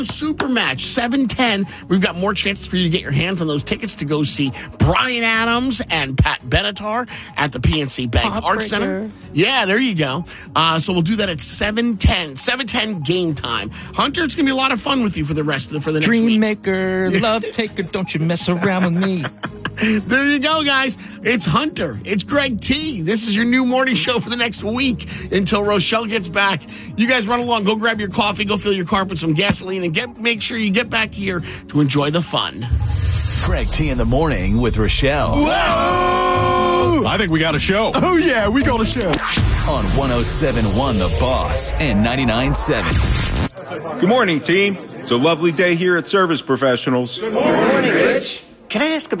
Super Match, 7:10. We've got more chances for you to get your hands on those tickets to go see Bryan Adams and Pat Benatar at the PNC Bank Arts Center. Yeah, there you go. So we'll do that at 7:10. 7:10 game time. Hunter, it's going to be a lot of fun with you for the next week. Dreammaker, love taker, don't you mess around with me. There you go, guys. It's Hunter. It's Greg T. This is your new morning show for the next week until Rochelle gets back. You guys run along. Go grab your coffee. Go fill your car with some gasoline and make sure you get back here to enjoy the fun. Greg T in the morning with Rochelle. Whoa! I think we got a show. Oh, yeah, we got a show. On 107.1 The Boss and 99.7. Good morning, team. It's a lovely day here at Service Professionals. Good morning, Rich. Can I ask about